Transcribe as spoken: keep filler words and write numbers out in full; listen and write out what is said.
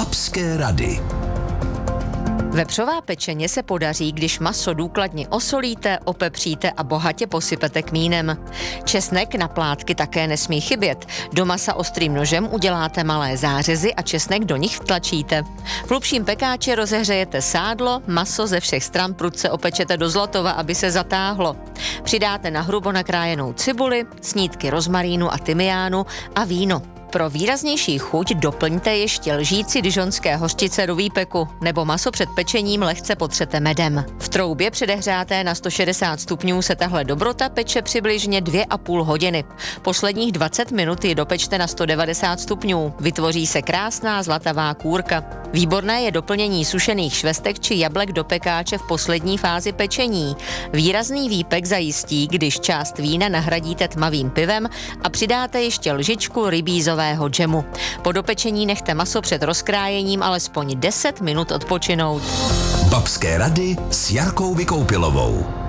Babské rady. Vepřová pečeně se podaří, když maso důkladně osolíte, opepříte a bohatě posypete kmínem. Česnek na plátky také nesmí chybět. Do masa ostrým nožem uděláte malé zářezy a česnek do nich vtlačíte. V hlubším pekáči rozehřejete sádlo, maso ze všech stran prudce opečete do zlatova, aby se zatáhlo. Přidáte na hrubo nakrájenou cibuli, snídky rozmarínu a tymiánu a víno. Pro výraznější chuť doplňte ještě lžíci dižonské hořčice do výpeku nebo maso před pečením lehce potřete medem. V troubě předehřáté na sto šedesát stupňů se tahle dobrota peče přibližně dvě a půl hodiny. Posledních dvacet minut ji dopečte na sto devadesát stupňů. Vytvoří se krásná zlatavá kůrka. Výborné je doplnění sušených švestek či jablek do pekáče v poslední fázi pečení. Výrazný výpek zajistí, když část vína nahradíte tmavým pivem a přidáte ještě lžičku rybízového džemu. Po dopečení nechte maso před rozkrájením alespoň deset minut odpočinout. Babské rady s Jarkou Vykoupilovou.